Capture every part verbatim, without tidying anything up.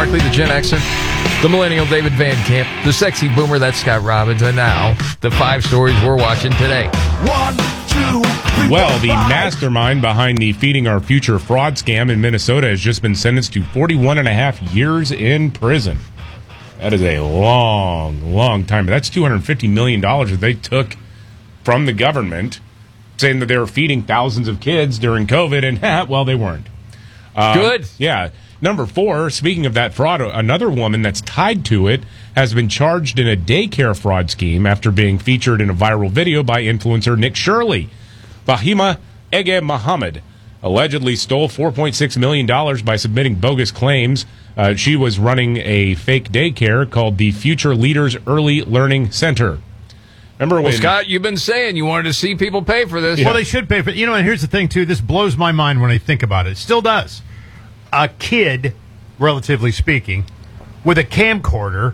Barkley, the Gen Xer, the Millennial David Van Camp, the Sexy Boomer, that's Scott Robbins, and now the five stories we're watching today. One, two, three, Well, four, the five. mastermind behind the Feeding Our Future fraud scam in Minnesota has just been sentenced to forty-one and a half years in prison. That is a long, long time. That's two hundred fifty million dollars that they took from the government, saying that they were feeding thousands of kids during COVID, and, well, they weren't. Uh, Good. Yeah. Number four, speaking of that fraud, another woman that's tied to it has been charged in a daycare fraud scheme after being featured in a viral video by influencer Nick Shirley. Fahima Ege Muhammad allegedly stole four point six million dollars by submitting bogus claims. Uh, she was running a fake daycare called the Future Leaders Early Learning Center. Remember when... Well, Scott, you've been saying you wanted to see people pay for this. Well, they should pay for it. You know, and here's the thing, too. This blows my mind when I think about it. It still does. A kid, relatively speaking, with a camcorder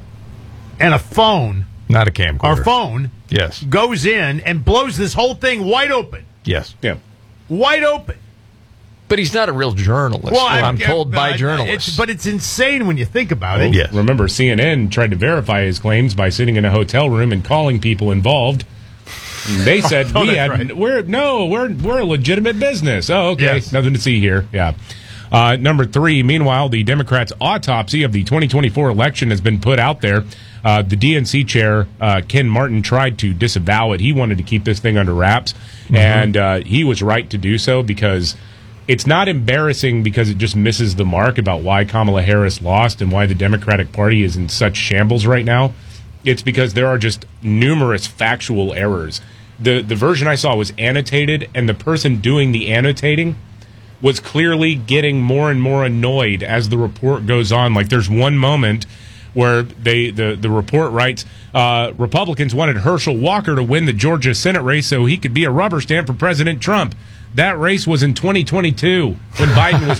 and a phone, Not a camcorder. or phone, Yes. goes in and blows this whole thing wide open. Yes. Yeah. Wide open. But he's not a real journalist. I'm, I'm told by I- journalists. It's, but it's insane when you think about it. Yes. Remember, C N N tried to verify his claims by sitting in a hotel room and calling people involved. They said Oh, we that's had right. we're no we're we're a legitimate business. Oh, okay, Yes. nothing to see here. Yeah. Uh, number three. Meanwhile, the Democrats' autopsy of the twenty twenty-four election has been put out there. Uh, the D N C chair uh, Ken Martin tried to disavow it. He wanted to keep this thing under wraps, Mm-hmm. and uh, he was right to do so because it's not embarrassing because it just misses the mark about why Kamala Harris lost and why the Democratic Party is in such shambles right now. It's because there are just numerous factual errors. The the version I saw was annotated, and the person doing the annotating was clearly getting more and more annoyed as the report goes on. Like there's one moment where they the, the report writes, uh, Republicans wanted Herschel Walker to win the Georgia Senate race so he could be a rubber stamp for President Trump. That race was in twenty twenty-two when Biden was